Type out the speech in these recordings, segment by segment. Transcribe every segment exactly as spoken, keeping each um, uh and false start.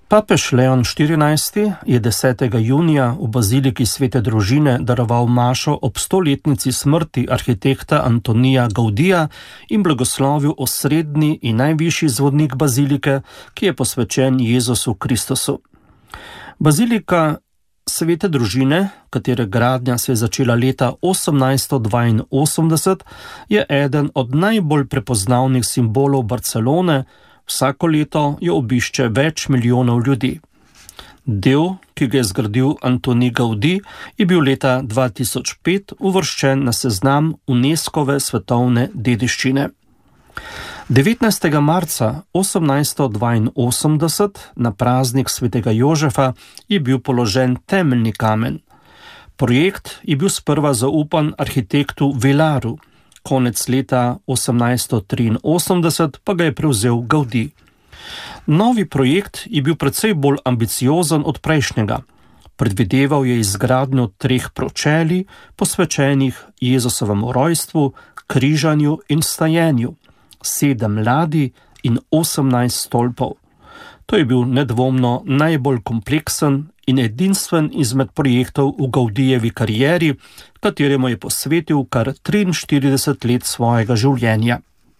Papež Leon štirinajsti je desetega junija v baziliki Svete družine daroval mašo ob stoletnici smrti arhitekta Antonija Gaudija in blagoslovil osrednji in najvišji zvodnik bazilike, ki je posvečen Jezusu Kristusu. Bazilika Svete družine, katere gradnja se je začela leta osemnajststo dvainosemdeset, je eden od najbolj prepoznavnih simbolov Barcelone. Vsako leto jo obišče več milijonov ljudi. Del, ki ga je zgradil Antoni Gaudi, je bil leta dva tisoč pet uvrščen na seznam UNESCOve svetovne dediščine. devetnajstega marca osemnajststo dvainosemdeset na praznik svetega Jožefa je bil položen temeljni kamen. Projekt je bil sprva zaupan arhitektu Villaru. Konec leta osemnajststo triinosemdeset pa ga je prevzel Gaudi. Novi projekt je bil precej bolj ambiciozen od prejšnjega. Predvideval je izgradnjo treh pročelij, posvečenih Jezusovemu rojstvu, križanju in stajenju, sedem ladij in osemnajst stolpov. To je bil nedvomno najbolj kompleksen in edinstven izmed projektov v Gaudijevi karieri, kateremu je posvetil kar triinštirideset let svojega življenja.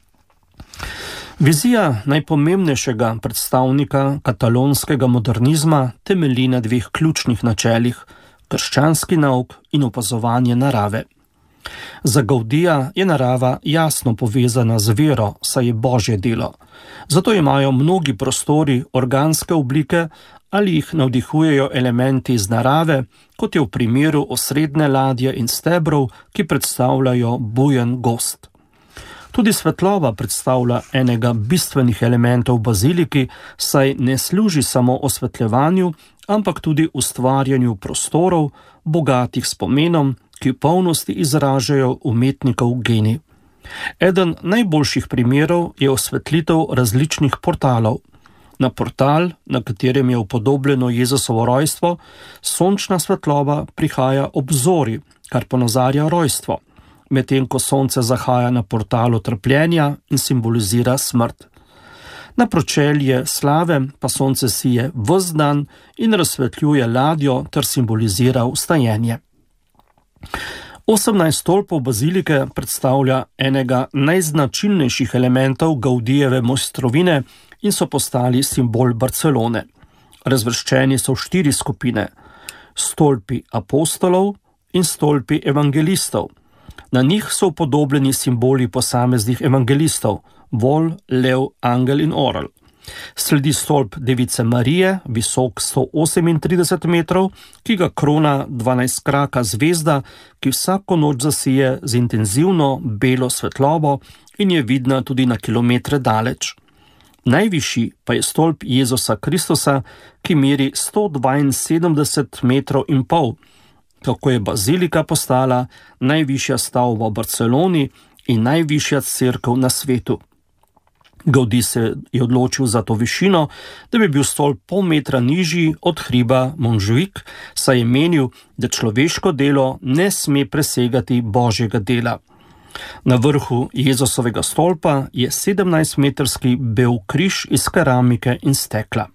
Vizija najpomembnejšega predstavnika katalonskega modernizma temelji na dveh ključnih načelih: krščanski nauk in opazovanje narave. Za Gaudija je narava jasno povezana z vero, saj je Božje delo. Zato imajo mnogi prostori organske oblike ali jih navdihujejo elementi iz narave, kot je v primeru osrednje ladje in stebrov, ki predstavljajo bujen gozd. Tudi svetloba predstavlja enega bistvenih elementov v baziliki, saj ne služi samo osvetljevanju, ampak tudi ustvarjanju prostorov, bogatih s pomenom, ki v polnosti izražajo umetnikov genij. Eden najboljših primerov je osvetlitev različnih portalov. Na portal, na katerem je upodobljeno Jezusovo rojstvo, sončna svetloba prihaja ob zori, kar ponazarja rojstvo, medtem ko sonce zahaja na portalu trpljenja in simbolizira smrt. Na pročelje slave pa sonce sije ves dan in razsvetljuje ladjo ter simbolizira vstajenje. osemnajst stolpov bazilike predstavlja enega najznačilnejših elementov Gaudijeve mojstrovine in so postali simbol Barcelone. Razvrščeni so v štiri skupine: stolpi apostolov in stolpi evangelistov. Na njih so upodobljeni simboli posameznih evangelistov: vol, lev, angel in orel. Sledi stolp Device Marije, visok sto osemintrideset metrov, ki ga krona dvanajstkraka zvezda, ki vsako noč zasije z intenzivno belo svetlobo in je vidna tudi na kilometre daleč. Najvišji pa je stolp Jezusa Kristusa, ki meri sto dvainsedemdeset metrov in pol. Tako je bazilika postala najvišja stavba v Barceloni in najvišja cerkev na svetu. Gaudi se je odločil za to višino, da bi bil stolp pol metra nižji od hriba Montjuic, saj je menil, da človeško delo ne sme presegati Božjega dela. Na vrhu Jezusovega stolpa je sedemnajstmetrski bel križ iz keramike in stekla.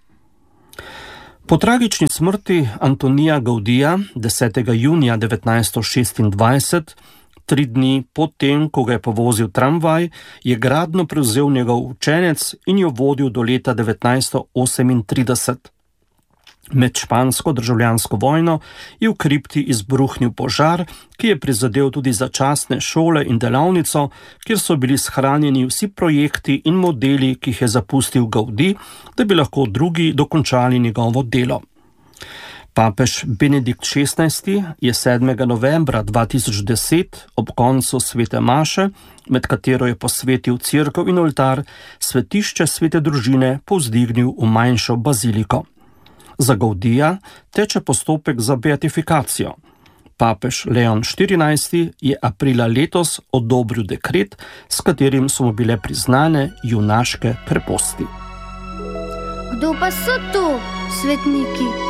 Po tragični smrti Antonija Gaudija desetega junija devetnajststo šestindvajset, tri dni potem, ko ga je povozil tramvaj, je gradnjo prevzel njegov učenec in jo vodil do leta devetnajststo osemintrideset. Med špansko državljansko vojno je v kripti izbruhnil požar, ki je prizadel tudi začasne šole in delavnico, kjer so bili shranjeni vsi projekti in modeli, ki jih je zapustil Gaudi, da bi lahko drugi dokončali njegovo delo. Papež Benedikt šestnajsti je sedmega novembra dva tisoč deset ob koncu svete maše, med katero je posvetil cerkev in oltar, svetišče Svete družine povzdignil v manjšo baziliko. Za Gaudija teče postopek za beatifikacijo. Papež Leon štirinajsti je aprila letos odobril dekret, s katerim so mu bile priznane junaške kreposti. Kdo pa so to svetniki?